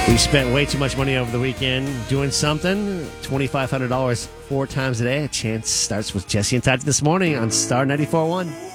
We spent way too much money over the weekend doing something. $2,500 4 times a day. A chance starts with Jesse and Todd this morning on Star 94.1.